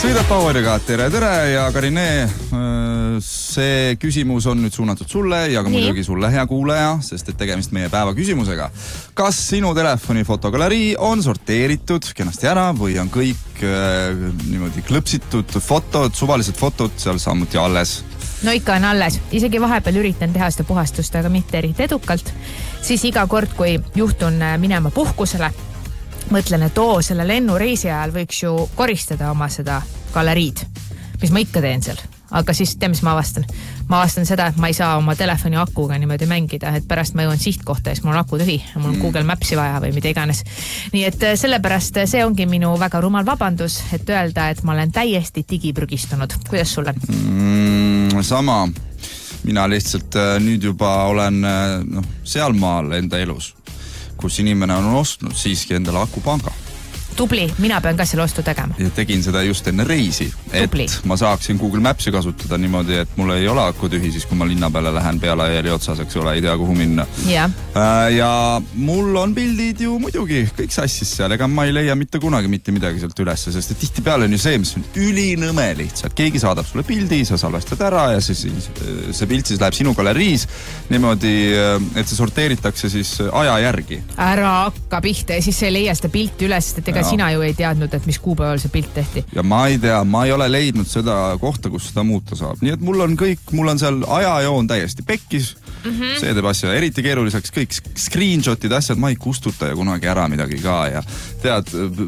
Sõidab Poweriga, tere ja Karine, see küsimus on nüüd suunatud sulle ja ka muidugi sulle, hea kuulaja, sest et tegemist meie päeva küsimusega. Kas sinu telefoni fotogalerii on sorteeritud kenasti ära või on kõik niimoodi klõpsitud fotod, suvalised fotod seal samuti alles? No ikka on alles. Isegi vahepeal üritan teha seda puhastust, aga mitte eriti edukalt. Siis iga kord, kui juhtun minema puhkusele, mõtlen, et selle lennureisi ajal võiks ju koristada oma seda galeriid, mis ma ikka teen seal. Aga siis mis ma avastan? Ma avastan seda, et ma ei saa oma telefoni akuga niimoodi mängida, et pärast ma jõuan sihtkohta ja siis mul on aku tühi ja mul on Google Mapsi vaja või mida iganes. Nii et sellepärast see ongi minu väga rumal vabandus, et öelda, et ma olen täiesti digiprügistunud. Kuidas sul on? Sama. Mina lihtsalt nüüd juba olen seal maal enda elus, kus inimene on ostnud siiski endale akupanga. Tubli, mina pean ka selle ostu tegema. Ja tegin seda just enne reisi, et ma saaksin Google Mapsi kasutada niimoodi, et mul ei ole aku tühi siis, kui ma linna peale lähen peale jääli otsas, eks ole, ei tea kuhu minna. Ja mul on pildid ju muidugi kõik sassis seal, ega ma ei leia mitte kunagi mitte midagi sealt üles, sest et tihti peale on ju see, mis on ülinõme lihtsalt. Keegi saadab sulle pildi, sa salvestad ära ja see pilt siis läheb sinu galeriis niimoodi, et see sorteeritakse siis aja järgi. Ära hakka pihta ja siis sa ei leia seda pilti üles, et ega sina ju ei teadnud, et mis kuupäeval see pilt tehti. Ja ma ei tea, ma ei ole leidnud seda kohta, kus seda muuta saab. Nii et mul on seal ajajoon täiesti pekkis. See teeb asja eriti keeruliseks, kõik screenshotid, asjad, ma ei kustuta ja kunagi ära midagi ka ja tead,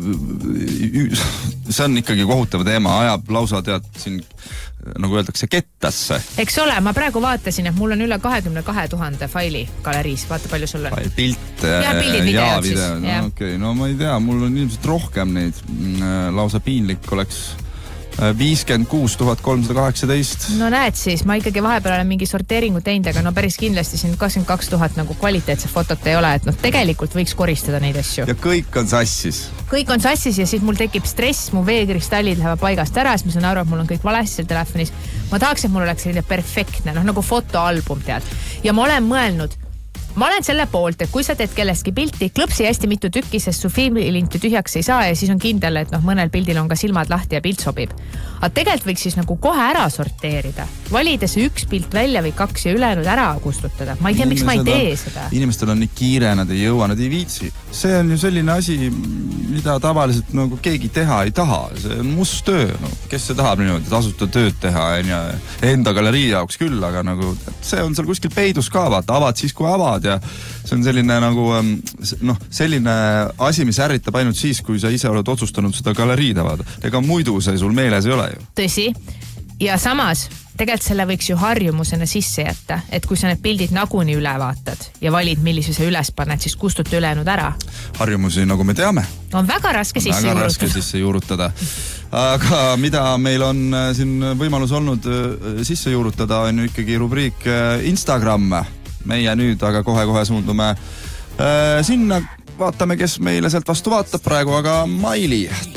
see on ikkagi kohutav teema, ajab lausa siin nagu öeldakse kettasse. Eks ole, ma praegu vaatasin, et mul on üle 22 000 faili galeriis. Vaata palju sul on. Pilt ja pildid, videod siis. No, okay. No ma ei tea, mul on ilmselt rohkem neid. Lausa piinlik oleks 56 318. No näed siis, ma ikkagi vahepeal olen mingi sorteeringu teinud, aga päris kindlasti siin 22 000 nagu kvaliteetse fotot ei ole, et tegelikult võiks koristada neid asju. Ja kõik on sassis. Kõik on sassis ja siis mul tekib stress, mu veekristallid lähevad paigast ära, siis ma saan aru, et mul on kõik valesti seal telefonis. Ma tahaks, et mul oleks selline perfektne, nagu fotoalbum, tead. Ja ma olen selle poolt, et kui sa teed kellestki pilti, klõpsi hästi mitu tükki, sest su filmilinti tühjaks ei saa ja siis on kindel, et mõnel pildil on ka silmad lahti ja pilt sobib. Aga tegelikult võiks siis nagu kohe ära sorteerida. Valida see üks pilt välja või kaks ja ülejäänud ära kustutada. Ma ei tea, miks ma ei tee seda. Inimestel on nii kiire, nad ei jõua, nad ei viitsi. See on ju selline asi, mida tavaliselt nagu keegi teha ei taha. See on must töö. Kes see tahab niimoodi tasuta tööd teha enda galerii jaoks küll, aga nagu see on seal kuskil peidus ka, vaata, avad siis, kui avad ja see on selline nagu selline asi, mis ärritab ainult siis, kui sa ise oled otsustanud seda galeriid avada. Ega muidu see sul meeles ei ole ju. Tõsi. Ja samas, tegelikult selle võiks ju harjumusena sisse jätta, et kui sa need pildid nagunii üle vaatad ja valid, millise sa üles paned, siis kustut ülejäänud ära. Harjumusi, nagu me teame. On väga raske sisse juurutada. Aga mida meil on siin võimalus olnud sisse juurutada, on ju ikkagi rubriik Instagram. Meie nüüd, aga kohe suundume sinna. Vaatame, kes meile sealt vastu vaatab praegu, aga Maili,